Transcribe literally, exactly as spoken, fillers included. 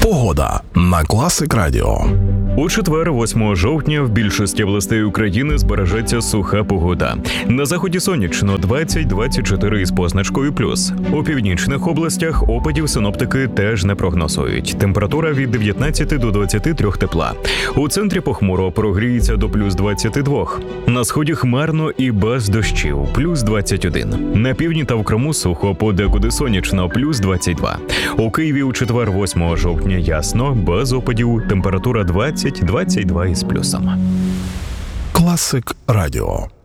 Погода на Класик Радіо. У четвер, восьмого жовтня, в більшості областей України збережеться суха погода. На заході сонячно двадцять - двадцять чотири із позначкою плюс. У північних областях опадів синоптики теж не прогнозують. Температура від дев'ятнадцяти до двадцяти трьох тепла. У центрі похмуро, прогріється до плюс двадцяти двох. На сході хмарно і без дощів, плюс двадцять один. На півдні та в Криму сухо, подекуди сонячно, плюс двадцять два. У Києві у четвер, восьмого жовтня ясно, без опадів, температура двадцять - двадцять два із плюсом. Класик Радіо.